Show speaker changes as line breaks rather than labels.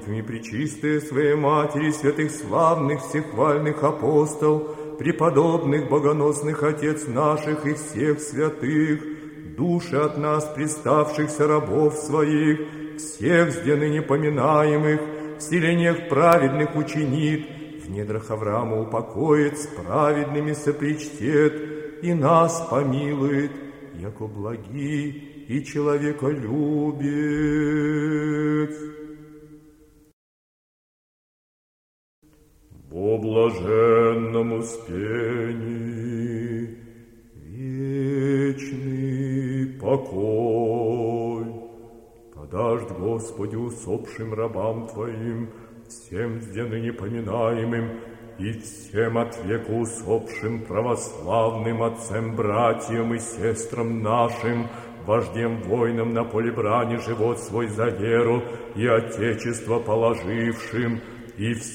И пречистая Своей Матери, святых славных, всехвальных апостол, преподобных, богоносных Отец наших и всех святых, души от нас приставшихся рабов Своих, всех с ныне поминаемых, в селениях праведных учинит, в недрах Авраама упокоит, с праведными сопричтет, и нас помилует, яко благий и человеколюбец. Во блаженном успении вечный покой подашь, Господи, усопшим рабам Твоим, всем с ныне поминаемым, и всем от века усопшим православным отцам, братьям и сестрам нашим, вождем воинам на поле брани живот свой за веру и Отечество положившим, и